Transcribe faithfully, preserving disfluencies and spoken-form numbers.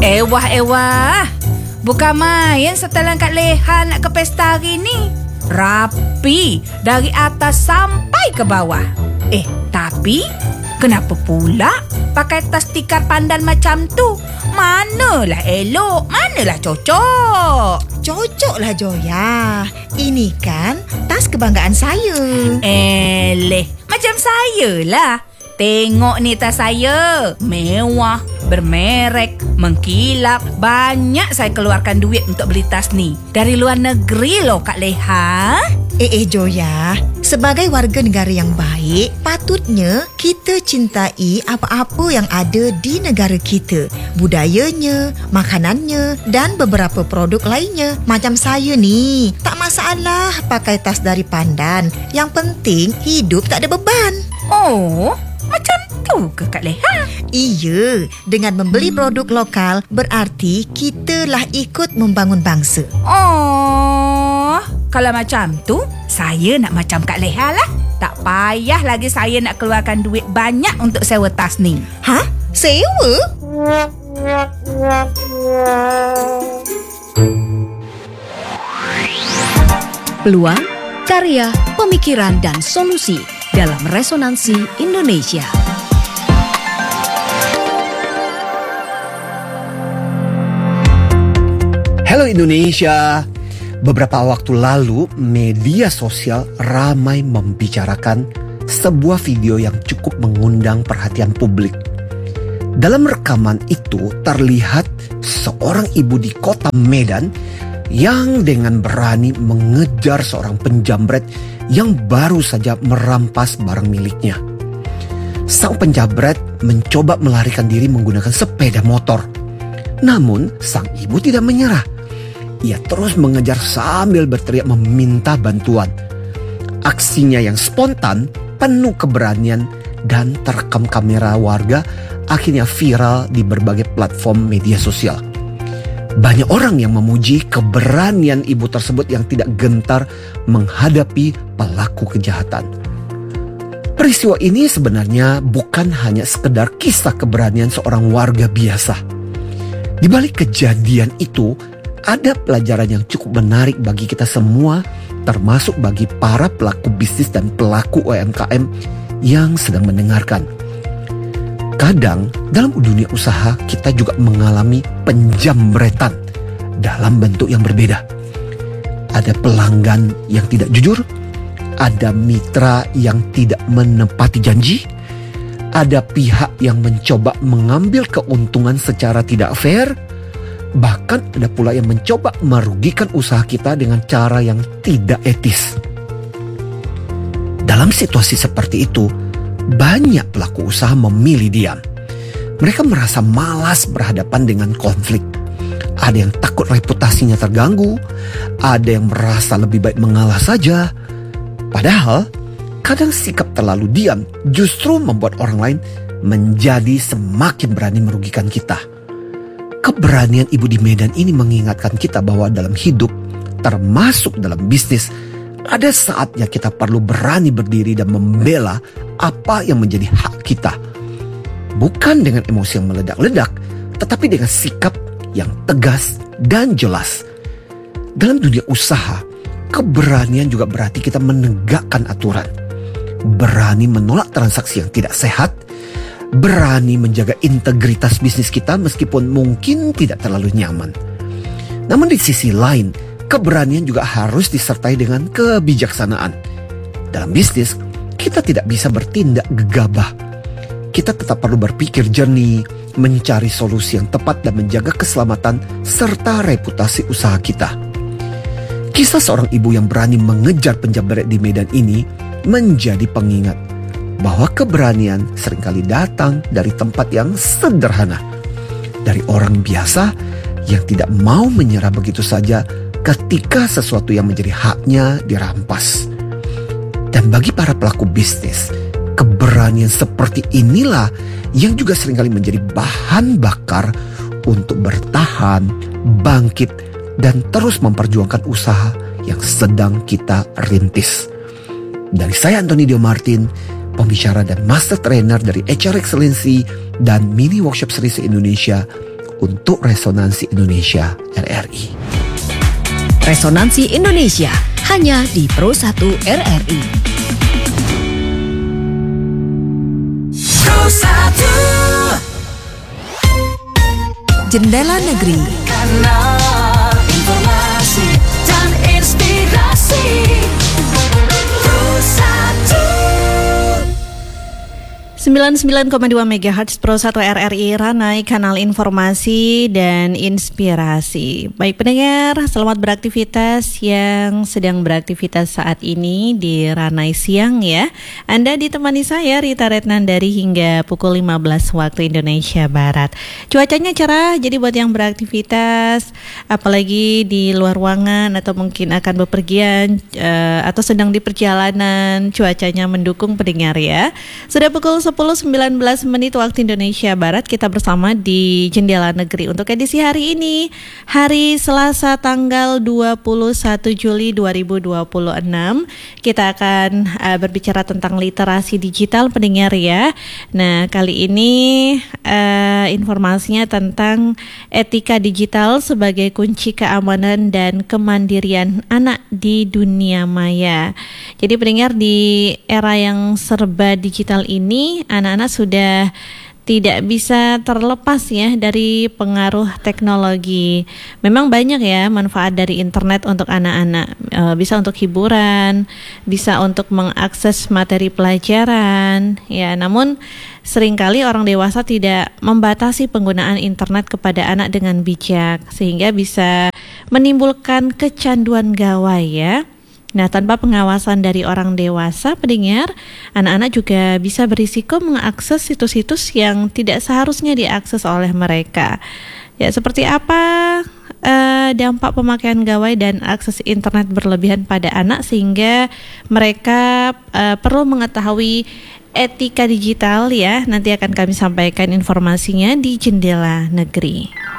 Ewah-ewah, bukan main setelan Kak Leha nak ke pesta hari ni. Rapi dari atas sampai ke bawah. Eh, tapi kenapa pula pakai tas tikar pandan macam tu? Manalah elok, manalah cocok. Cocoklah Joya. Ini kan tas kebanggaan saya. Eleh, macam saya lah. Tengok ni tas saya. Mewah, bermerek, mengkilap. Banyak saya keluarkan duit untuk beli tas ni. Dari luar negeri loh Kak Leha. Eh eh Joya, sebagai warga negara yang baik, patutnya kita cintai apa-apa yang ada di negara kita. Budayanya, makanannya dan beberapa produk lainnya. Macam saya ni, tak masalah pakai tas dari pandan. Yang penting hidup tak ada beban. Oh, macam tu ke Kak Leha? Iya, dengan membeli produk lokal berarti kita lah ikut membangun bangsa. Oh, kalau macam tu, saya nak macam Kak Leha lah. Tak payah lagi saya nak keluarkan duit banyak untuk sewa tas ni. Hah? Sewa? Peluang, karya, pemikiran dan solusi dalam Resonansi Indonesia. Halo Indonesia. Beberapa waktu lalu, media sosial ramai membicarakan sebuah video yang cukup mengundang perhatian publik. Dalam rekaman itu terlihat seorang ibu di kota Medan yang dengan berani mengejar seorang penjamret yang baru saja merampas barang miliknya. Sang penjamret mencoba melarikan diri menggunakan sepeda motor. Namun sang ibu tidak menyerah. Ia terus mengejar sambil berteriak meminta bantuan. Aksinya yang spontan, penuh keberanian, dan terekam kamera warga akhirnya viral di berbagai platform media sosial. Banyak orang yang memuji keberanian ibu tersebut yang tidak gentar menghadapi pelaku kejahatan. Peristiwa ini sebenarnya bukan hanya sekedar kisah keberanian seorang warga biasa. Di balik kejadian itu, ada pelajaran yang cukup menarik bagi kita semua, termasuk bagi para pelaku bisnis dan pelaku U M K M yang sedang mendengarkan. Kadang dalam dunia usaha kita juga mengalami penjamretan dalam bentuk yang berbeda. Ada pelanggan yang tidak jujur, ada mitra yang tidak menepati janji, ada pihak yang mencoba mengambil keuntungan secara tidak fair. Bahkan ada pula yang mencoba merugikan usaha kita dengan cara yang tidak etis. Dalam situasi seperti itu, banyak pelaku usaha memilih diam. Mereka merasa malas berhadapan dengan konflik. Ada yang takut reputasinya terganggu, ada yang merasa lebih baik mengalah saja. Padahal, kadang sikap terlalu diam justru membuat orang lain menjadi semakin berani merugikan kita. Keberanian ibu di Medan ini mengingatkan kita bahwa dalam hidup, termasuk dalam bisnis, ada saatnya kita perlu berani berdiri dan membela apa yang menjadi hak kita. Bukan dengan emosi yang meledak-ledak, tetapi dengan sikap yang tegas dan jelas. Dalam dunia usaha, keberanian juga berarti kita menegakkan aturan. Berani menolak transaksi yang tidak sehat, berani menjaga integritas bisnis kita meskipun mungkin tidak terlalu nyaman. Namun di sisi lain, keberanian juga harus disertai dengan kebijaksanaan. Dalam bisnis, kita tidak bisa bertindak gegabah. Kita tetap perlu berpikir jernih, mencari solusi yang tepat dan menjaga keselamatan serta reputasi usaha kita. Kisah seorang ibu yang berani mengejar penjamret di Medan ini menjadi pengingat bahwa keberanian seringkali datang dari tempat yang sederhana. Dari orang biasa yang tidak mau menyerah begitu saja ketika sesuatu yang menjadi haknya dirampas. Dan bagi para pelaku bisnis, keberanian seperti inilah yang juga seringkali menjadi bahan bakar untuk bertahan, bangkit, dan terus memperjuangkan usaha yang sedang kita rintis. Dari saya Antoni Dio Martin, pembicara dan master trainer dari H R Excellency dan Mini Workshop Series Indonesia untuk Resonansi Indonesia R R I. Resonansi Indonesia hanya di Pro satu R R I. Pro satu Jendela Negeri. Kanal informasi dan inspirasi. Pro satu sembilan puluh sembilan koma dua megahertz Pro satu R R I Ranai, kanal informasi dan inspirasi. Baik pendengar, selamat beraktivitas yang sedang beraktivitas saat ini di Ranai Siang ya. Anda ditemani saya Rita Retnandari hingga pukul lima belas waktu Indonesia Barat. Cuacanya cerah, jadi buat yang beraktivitas apalagi di luar ruangan atau mungkin akan bepergian uh, atau sedang di perjalanan, cuacanya mendukung pendengar ya. Sudah pukul sepuluh sembilan belas menit waktu Indonesia Barat, kita bersama di Jendela Negeri untuk edisi hari ini, hari Selasa tanggal dua puluh satu Juli dua ribu dua puluh enam. Kita akan uh, berbicara tentang literasi digital pendengar ya. Nah, kali ini uh, informasinya tentang etika digital sebagai kunci keamanan dan kemandirian anak di dunia maya. Jadi pendengar, di era yang serba digital ini, anak-anak sudah tidak bisa terlepas ya dari pengaruh teknologi. Memang banyak ya manfaat dari internet untuk anak-anak. E, bisa untuk hiburan, bisa untuk mengakses materi pelajaran. Ya, namun seringkali orang dewasa tidak membatasi penggunaan internet kepada anak dengan bijak, sehingga bisa menimbulkan kecanduan gawai ya. Nah, tanpa pengawasan dari orang dewasa, pendengar, anak-anak juga bisa berisiko mengakses situs-situs yang tidak seharusnya diakses oleh mereka. Ya, seperti apa uh, dampak pemakaian gawai dan akses internet berlebihan pada anak sehingga mereka uh, perlu mengetahui etika digital ya. Nanti akan kami sampaikan informasinya di Jendela Negeri.